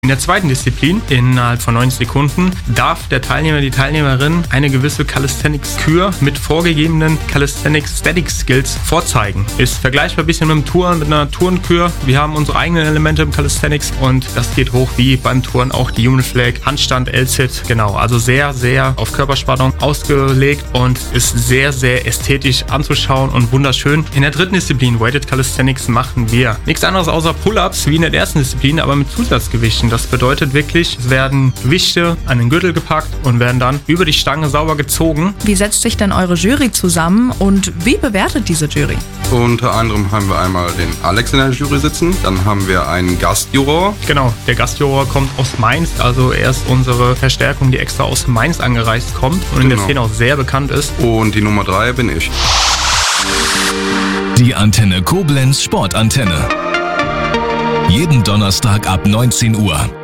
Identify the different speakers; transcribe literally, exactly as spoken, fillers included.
Speaker 1: In der zweiten Disziplin, innerhalb von neunzig Sekunden, darf der Teilnehmer, die Teilnehmerin eine gewisse Calisthenics-Kür mit vorgegebenen Calisthenics-Static-Skills vorzeigen. Ist vergleichbar ein bisschen mit dem Touren, mit einer Tourenkür. Wir haben unsere eigenen Elemente im Calisthenics und das geht hoch wie beim Touren auch die Human Flag, Handstand, L-Sit. Genau, also sehr, sehr auf Körperspannung ausgelegt und ist sehr, sehr ästhetisch anzuschauen und wunderschön. In der dritten Disziplin, Weighted Calisthenics, machen wir nichts anderes außer Pull-Ups wie in der ersten Disziplin, aber mit Zusatzgewichten. Das bedeutet wirklich, es werden Gewichte an den Gürtel gepackt und werden dann über die Stange sauber gezogen.
Speaker 2: Wie setzt sich denn eure Jury zusammen und wie bewertet diese Jury?
Speaker 3: Unter anderem haben wir einmal den Alex in der Jury sitzen, dann haben wir einen Gastjuror.
Speaker 1: Genau, der Gastjuror kommt aus Mainz, also er ist unsere Verstärkung, die extra aus Mainz angereist kommt und genau. in der Szene auch sehr bekannt ist.
Speaker 3: Und die Nummer drei bin ich.
Speaker 4: Die Antenne Koblenz Sportantenne. Jeden Donnerstag ab neunzehn Uhr.